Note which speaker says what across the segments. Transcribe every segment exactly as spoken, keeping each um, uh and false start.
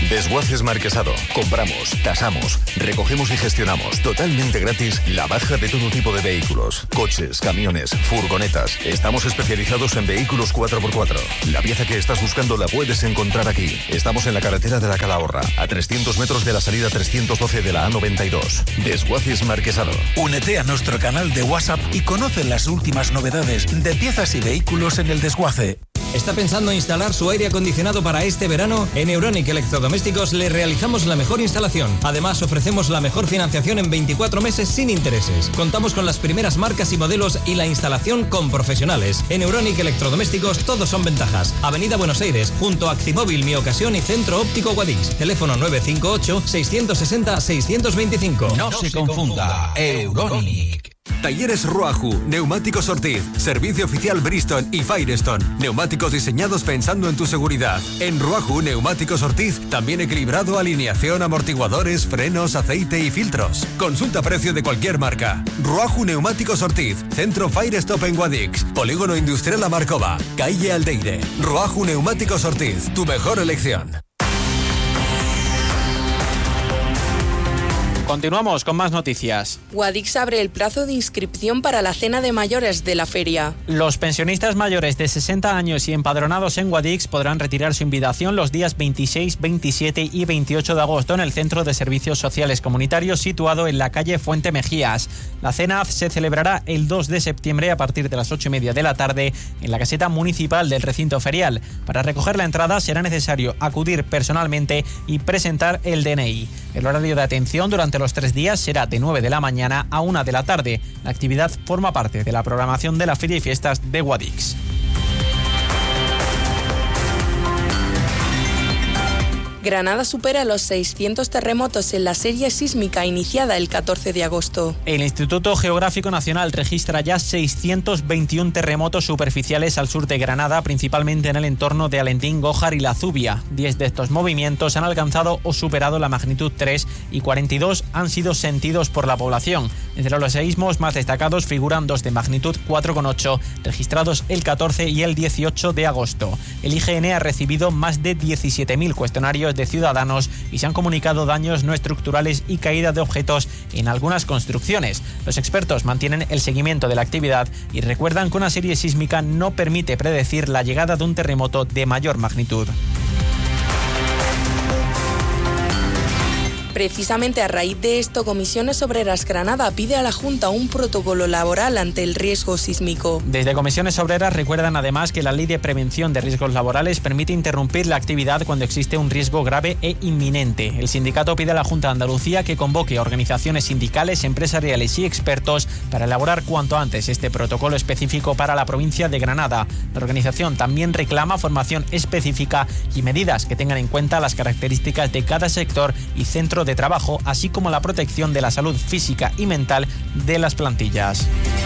Speaker 1: Desguaces Marquesado. Compramos, tasamos, recogemos y gestionamos totalmente gratis la baja de todo tipo de vehículos. Coches, camiones, furgonetas. Estamos especializados en vehículos cuatro por cuatro. La pieza que estás buscando la puedes encontrar aquí. Estamos en la carretera de la Calahorra, a trescientos metros de la salida trescientos doce de la A noventa y dos. Desguaces Marquesado.
Speaker 2: Únete a nuestro canal de WhatsApp y conoce las últimas novedades de piezas y vehículos en el desguace.
Speaker 3: ¿Está pensando instalar su aire acondicionado para este verano? En Euronic Electrodomésticos le realizamos la mejor instalación. Además, ofrecemos la mejor financiación en veinticuatro meses sin intereses. Contamos con las primeras marcas y modelos y la instalación con profesionales. En Euronic Electrodomésticos todos son ventajas. Avenida Buenos Aires, junto a Actimóvil, Mi Ocasión y Centro Óptico Guadix. Teléfono nueve cinco ocho, seis seis cero, seis dos cinco.
Speaker 2: No, no se confunda. Euronic.
Speaker 4: Talleres Ruaju, Neumáticos Ortiz, servicio oficial Bristol y Firestone. Neumáticos diseñados pensando en tu seguridad. En Ruaju, Neumáticos Ortiz, también equilibrado, alineación, amortiguadores, frenos, aceite y filtros. Consulta precio de cualquier marca. Ruaju Neumáticos Ortiz, Centro Firestop en Guadix, Polígono Industrial Amarcova, Calle Aldeire. Ruaju Neumáticos Ortiz, tu mejor elección.
Speaker 5: Continuamos con más noticias.
Speaker 6: Guadix abre el plazo de inscripción para la cena de mayores de la feria.
Speaker 5: Los pensionistas mayores de sesenta años y empadronados en Guadix podrán retirar su invitación los días veintiséis, veintisiete y veintiocho de agosto en el Centro de Servicios Sociales Comunitarios situado en la calle Fuente Mejías. La cena se celebrará el dos de septiembre a partir de las ocho y media de la tarde en la caseta municipal del recinto ferial. Para recoger la entrada será necesario acudir personalmente y presentar el D N I. El horario de atención durante los tres días será de nueve de la mañana a una de la tarde. La actividad forma parte de la programación de la Feria y Fiestas de Guadix.
Speaker 6: Granada supera los seiscientos terremotos en la serie sísmica iniciada el catorce de agosto.
Speaker 5: El Instituto Geográfico Nacional registra ya seiscientos veintiún terremotos superficiales al sur de Granada, principalmente en el entorno de Alentín, Gójar y La Zubia. diez de estos movimientos han alcanzado o superado la magnitud tres y cuarenta y dos han sido sentidos por la población. Entre los seísmos más destacados figuran dos de magnitud cuatro coma ocho, registrados el catorce y el dieciocho de agosto. El I G N ha recibido más de diecisiete mil cuestionarios de ciudadanos y se han comunicado daños no estructurales y caída de objetos en algunas construcciones. Los expertos mantienen el seguimiento de la actividad y recuerdan que una serie sísmica no permite predecir la llegada de un terremoto de mayor magnitud.
Speaker 6: Precisamente a raíz de esto, Comisiones Obreras Granada pide a la Junta un protocolo laboral ante el riesgo sísmico.
Speaker 5: Desde Comisiones Obreras recuerdan además que la Ley de Prevención de Riesgos Laborales permite interrumpir la actividad cuando existe un riesgo grave e inminente. El sindicato pide a la Junta de Andalucía que convoque a organizaciones sindicales, empresariales y expertos para elaborar cuanto antes este protocolo específico para la provincia de Granada. La organización también reclama formación específica y medidas que tengan en cuenta las características de cada sector y centro de trabajo, así como la protección de la salud física y mental de las plantillas.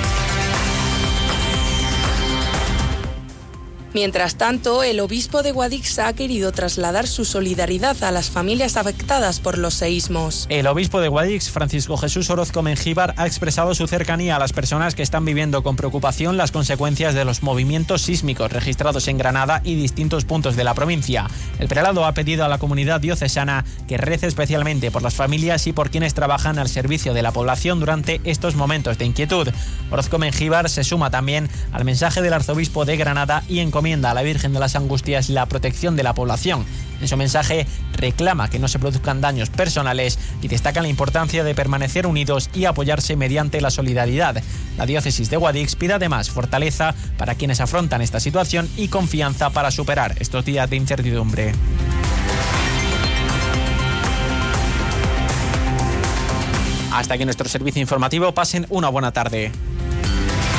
Speaker 6: Mientras tanto, el obispo de Guadix ha querido trasladar su solidaridad a las familias afectadas por los seísmos.
Speaker 5: El obispo de Guadix, Francisco Jesús Orozco Mengíbar, ha expresado su cercanía a las personas que están viviendo con preocupación las consecuencias de los movimientos sísmicos registrados en Granada y distintos puntos de la provincia. El prelado ha pedido a la comunidad diocesana que rece especialmente por las familias y por quienes trabajan al servicio de la población durante estos momentos de inquietud. Orozco Mengíbar se suma también al mensaje del arzobispo de Granada y en encomienda a la Virgen de las Angustias la protección de la población. En su mensaje reclama que no se produzcan daños personales y destaca la importancia de permanecer unidos y apoyarse mediante la solidaridad. La diócesis de Guadix pide además fortaleza para quienes afrontan esta situación y confianza para superar estos días de incertidumbre. Hasta aquí nuestro servicio informativo. Pasen una buena tarde.